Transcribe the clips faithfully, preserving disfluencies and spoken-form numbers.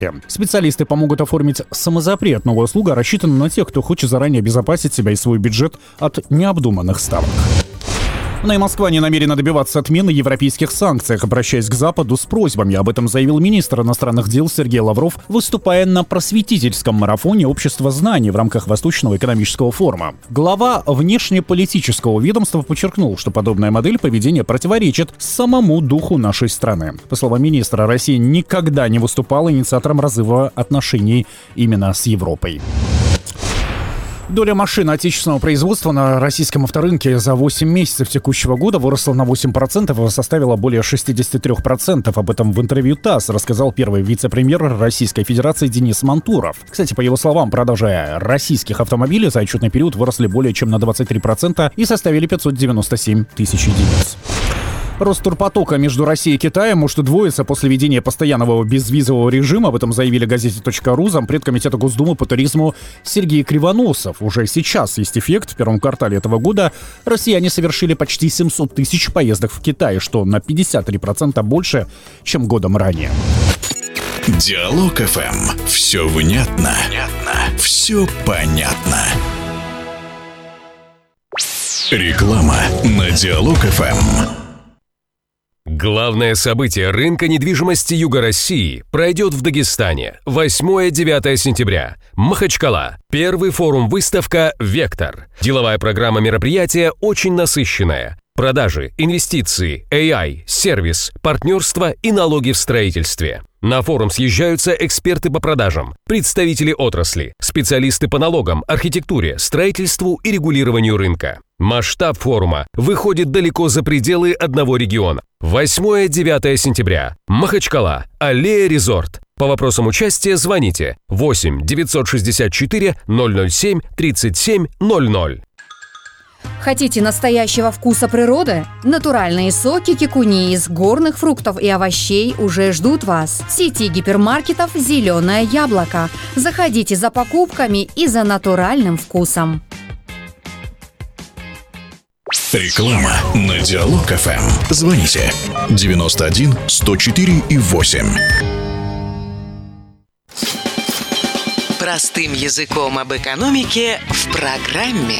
Специалисты помогут оформить самозапрет. Новая услуга рассчитана на тех, кто хочет заранее обезопасить себя и свой бюджет от необдуманных ставок. Но и Москва не намерена добиваться отмены европейских санкций, обращаясь к Западу с просьбами. Об этом заявил министр иностранных дел Сергей Лавров, выступая на просветительском марафоне «Общество знаний» в рамках Восточного экономического форума. Глава внешнеполитического ведомства подчеркнул, что подобная модель поведения противоречит самому духу нашей страны. По словам министра, Россия никогда не выступала инициатором разрыва отношений именно с Европой. Доля машин отечественного производства на российском авторынке за восемь месяцев текущего года выросла на восемь процентов и составила более шестьдесят три процента. Об этом в интервью ТАСС рассказал первый вице-премьер Российской Федерации Денис Мантуров. Кстати, по его словам, продажи российских автомобилей за отчетный период выросли более чем на двадцать три процента и составили пятьсот девяносто семь тысяч единиц. Рост турпотока между Россией и Китаем может удвоиться после введения постоянного безвизового режима. Об этом заявили газете .ру зампред комитета Госдумы по туризму Сергей Кривоносов. Уже сейчас есть эффект. В первом квартале этого года россияне совершили почти семьсот тысяч поездок в Китай, что на пятьдесят три процента больше, чем годом ранее. Диалог.ФМ. Все внятно. Понятно. Все понятно. Реклама на Диалог.ФМ. Главное событие рынка недвижимости Юга России пройдет в Дагестане восьмое-девятое сентября. Махачкала. Первый форум-выставка «Вектор». Деловая программа мероприятия очень насыщенная. Продажи, инвестиции, эй ай, сервис, партнерство и налоги в строительстве. На форум съезжаются эксперты по продажам, представители отрасли, специалисты по налогам, архитектуре, строительству и регулированию рынка. Масштаб форума выходит далеко за пределы одного региона. восьмое-девятое сентября. Махачкала. Аллея Резорт. По вопросам участия звоните восемь девятьсот шестьдесят четыре ноль ноль семь тридцать семь ноль ноль. Хотите настоящего вкуса природы? Натуральные соки кикуни из горных фруктов и овощей уже ждут вас. В сети гипермаркетов «Зеленое яблоко». Заходите за покупками и за натуральным вкусом. Реклама на Диалог.ФМ. Звоните девяносто один сто четыре и восемь. Простым языком об экономике в программе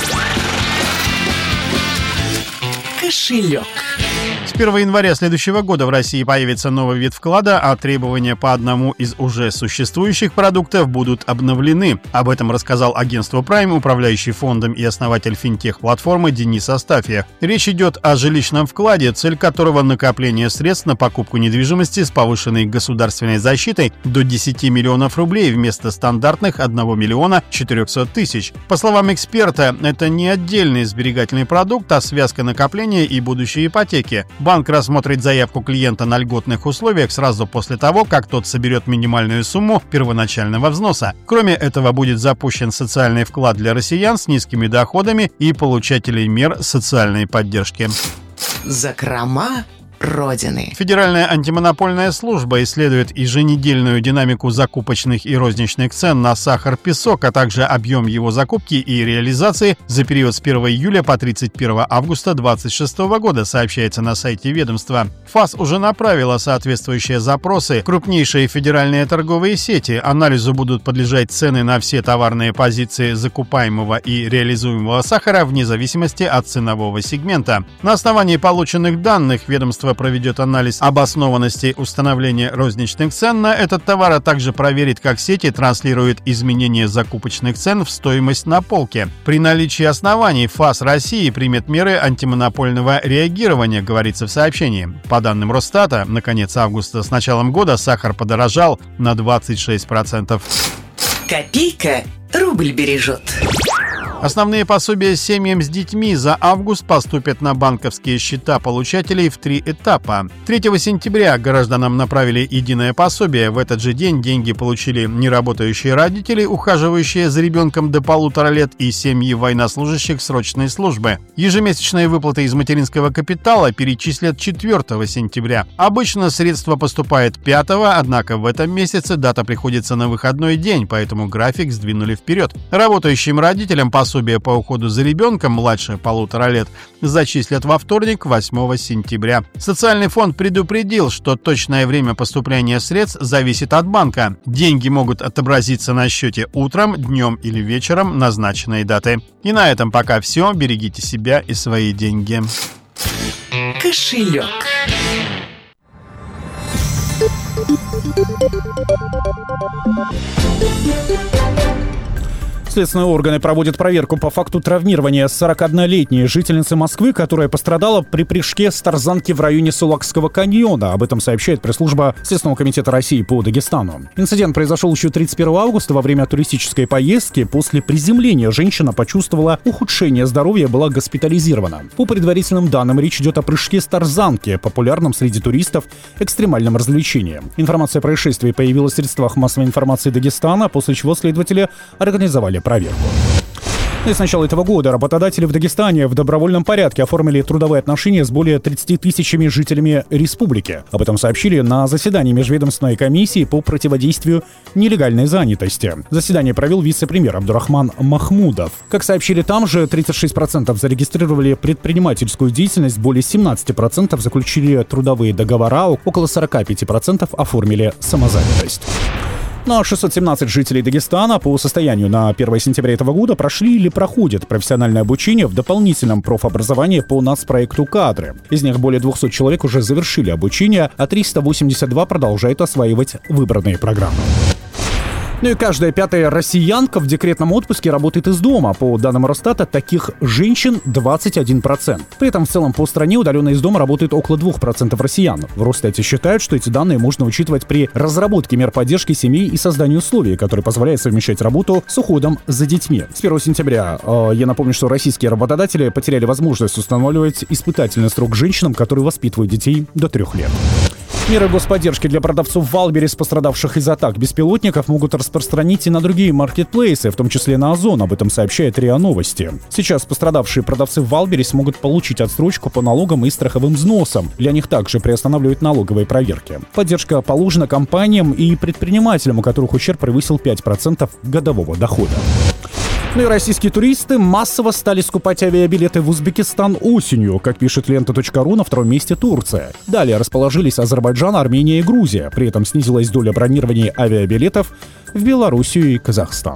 «Кошелек». С первого января следующего года в России появится новый вид вклада, а требования по одному из уже существующих продуктов будут обновлены. Об этом рассказал агентству Prime управляющий фондом и основатель финтех-платформы Денис Астафьев. Речь идет о жилищном вкладе, цель которого накопление средств на покупку недвижимости с повышенной государственной защитой до десяти миллионов рублей вместо стандартных одного миллиона четырехсот тысяч. По словам эксперта, это не отдельный сберегательный продукт, а связка накопления и будущей ипотеки. Банк рассмотрит заявку клиента на льготных условиях сразу после того, как тот соберет минимальную сумму первоначального взноса. Кроме этого, будет запущен социальный вклад для россиян с низкими доходами и получателей мер социальной поддержки. Закрома Родины. Федеральная антимонопольная служба исследует еженедельную динамику закупочных и розничных цен на сахар-песок, а также объем его закупки и реализации за период с первого июля по тридцать первое августа две тысячи двадцать шестого года, сообщается на сайте ведомства. ФАС уже направила соответствующие запросы. Крупнейшие федеральные торговые сети. Анализу будут подлежать цены на все товарные позиции закупаемого и реализуемого сахара вне зависимости от ценового сегмента. На основании полученных данных ведомство проведет анализ обоснованности установления розничных цен на этот товар, а также проверит, как сети транслируют изменения закупочных цен в стоимость на полке. При наличии оснований ФАС России примет меры антимонопольного реагирования, говорится в сообщении. По данным Росстата, на конец августа с началом года сахар подорожал на двадцать шесть процентов. Копейка рубль бережет. Основные пособия семьям с детьми за август поступят на банковские счета получателей в три этапа. третьего сентября гражданам направили единое пособие. В этот же день деньги получили неработающие родители, ухаживающие за ребенком до полутора лет, и семьи военнослужащих срочной службы. Ежемесячные выплаты из материнского капитала перечислят четвёртого сентября. Обычно средства поступают пятого, однако в этом месяце дата приходится на выходной день, поэтому график сдвинули вперед. Работающим родителям пособие пособие по уходу за ребенком младше полутора лет зачислят во вторник, восьмого сентября. Социальный фонд предупредил, что точное время поступления средств зависит от банка. Деньги могут отобразиться на счете утром, днем или вечером назначенной даты. И на этом пока все. Берегите себя и свои деньги. Кошелек. Следственные органы проводят проверку по факту травмирования сорокаоднолетней жительницы Москвы, которая пострадала при прыжке с тарзанки в районе Сулакского каньона. Об этом сообщает пресс-служба Следственного комитета России по Дагестану. Инцидент произошел еще тридцать первого августа во время туристической поездки. После приземления женщина почувствовала ухудшение здоровья и была госпитализирована. По предварительным данным, речь идет о прыжке с тарзанки, популярном среди туристов экстремальном развлечении. Информация о происшествии появилась в средствах массовой информации Дагестана, после чего следователи организовали проверку. И с начала этого года работодатели в Дагестане в добровольном порядке оформили трудовые отношения с более тридцати тысячами жителями республики. Об этом сообщили на заседании Межведомственной комиссии по противодействию нелегальной занятости. Заседание провел вице-премьер Абдурахман Махмудов. Как сообщили там же, тридцать шесть процентов зарегистрировали предпринимательскую деятельность, более семнадцать процентов заключили трудовые договора, около сорок пять процентов оформили самозанятость. Ну а шестьсот семнадцать жителей Дагестана по состоянию на первое сентября этого года прошли или проходят профессиональное обучение в дополнительном профобразовании по нацпроекту «Кадры». Из них более двухсот человек уже завершили обучение, а триста восемьдесят два продолжают осваивать выбранные программы. Ну и каждая пятая россиянка в декретном отпуске работает из дома. По данным Росстата, таких женщин двадцать один процент. При этом в целом по стране удаленно из дома работает около двух процентов россиян. В Росстате считают, что эти данные можно учитывать при разработке мер поддержки семей и создании условий, которые позволяют совмещать работу с уходом за детьми. С первого сентября, э, я напомню, что российские работодатели потеряли возможность устанавливать испытательный срок женщинам, которые воспитывают детей до трех лет. Меры господдержки для продавцов Валберес, пострадавших из атак беспилотников, могут распространить и на другие маркетплейсы, в том числе на Озон. Об этом сообщает РИА Новости. Сейчас пострадавшие продавцы Валберес могут получить отсрочку по налогам и страховым взносам. Для них также приостанавливают налоговые проверки. Поддержка положена компаниям и предпринимателям, у которых ущерб превысил пять процентов годового дохода. Ну и российские туристы массово стали скупать авиабилеты в Узбекистан осенью. Как пишет лента точка ру, на втором месте Турция. Далее расположились Азербайджан, Армения и Грузия. При этом снизилась доля бронирования авиабилетов в Белоруссию и Казахстан.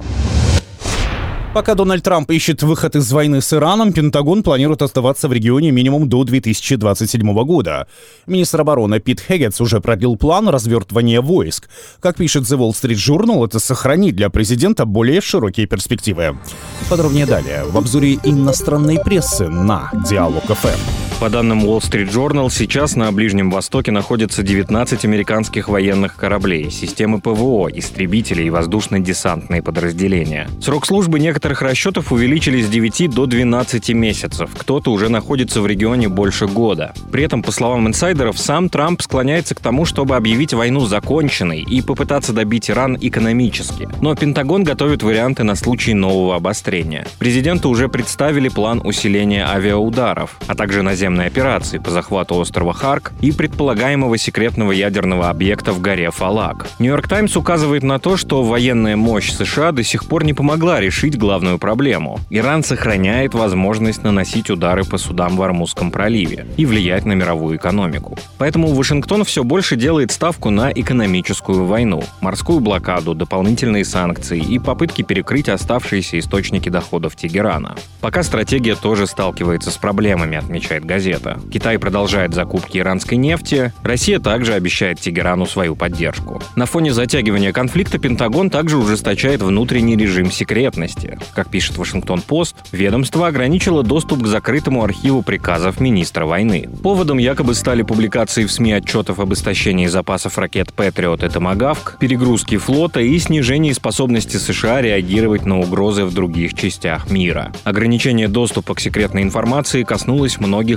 Пока Дональд Трамп ищет выход из войны с Ираном, Пентагон планирует оставаться в регионе минимум до две тысячи двадцать седьмого года. Министр обороны Пит Хеггетс уже продлил план развертывания войск. Как пишет The Wall Street Journal, это сохранит для президента более широкие перспективы. Подробнее далее в обзоре иностранной прессы на Диалог эф эм. По данным Wall Street Journal, сейчас на Ближнем Востоке находится девятнадцать американских военных кораблей, системы ПВО, истребители и воздушно-десантные подразделения. Срок службы некоторых расчетов увеличили с девяти до двенадцати месяцев. Кто-то уже находится в регионе больше года. При этом, по словам инсайдеров, сам Трамп склоняется к тому, чтобы объявить войну законченной и попытаться добить Иран экономически. Но Пентагон готовит варианты на случай нового обострения. Президенту уже представили план усиления авиаударов, а также наземных операции по захвату острова Харк и предполагаемого секретного ядерного объекта в горе Фалак. Нью-Йорк Таймс указывает на то, что военная мощь США до сих пор не помогла решить главную проблему. Иран сохраняет возможность наносить удары по судам в Ормузском проливе и влиять на мировую экономику. Поэтому Вашингтон все больше делает ставку на экономическую войну, морскую блокаду, дополнительные санкции и попытки перекрыть оставшиеся источники доходов Тегерана. Пока стратегия тоже сталкивается с проблемами, отмечает газета. Китай продолжает закупки иранской нефти. Россия также обещает Тегерану свою поддержку. На фоне затягивания конфликта Пентагон также ужесточает внутренний режим секретности. Как пишет Вашингтон-Пост, ведомство ограничило доступ к закрытому архиву приказов министра войны. Поводом якобы стали публикации в СМИ отчетов об истощении запасов ракет «Патриот» и «Томагавк», перегрузки флота и снижении способности США реагировать на угрозы в других частях мира. Ограничение доступа к секретной информации коснулось многих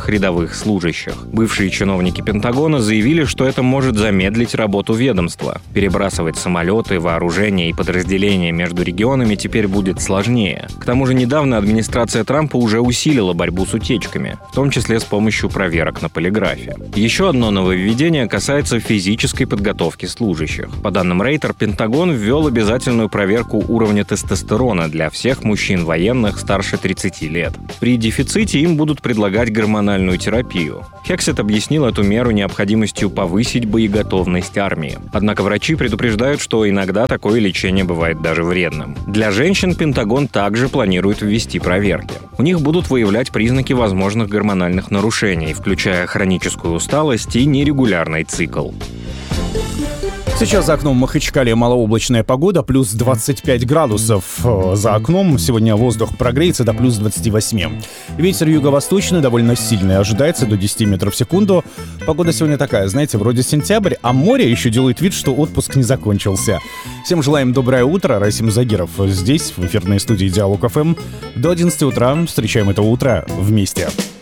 рядовых служащих. Бывшие чиновники Пентагона заявили, что это может замедлить работу ведомства. Перебрасывать самолеты, вооружение и подразделения между регионами теперь будет сложнее. К тому же недавно администрация Трампа уже усилила борьбу с утечками, в том числе с помощью проверок на полиграфе. Еще одно нововведение касается физической подготовки служащих. По данным Рейтер, Пентагон ввел обязательную проверку уровня тестостерона для всех мужчин-военных старше тридцати лет. При дефиците им будут предлагать гормональную терапию. Хексет объяснил эту меру необходимостью повысить боеготовность армии. Однако врачи предупреждают, что иногда такое лечение бывает даже вредным. Для женщин Пентагон также планирует ввести проверки. У них будут выявлять признаки возможных гормональных нарушений, включая хроническую усталость и нерегулярный цикл. Сейчас за окном в Махачкале малооблачная погода, плюс двадцать пять градусов. За окном сегодня воздух прогреется до плюс двадцати восьми. Ветер юго-восточный довольно сильный, ожидается до десяти метров в секунду. Погода сегодня такая, знаете, вроде сентябрь, а море еще делает вид, что отпуск не закончился. Всем желаем доброе утро. Расим Загиров здесь, в эфирной студии Диалог эф эм. До одиннадцати утра встречаем это утро вместе.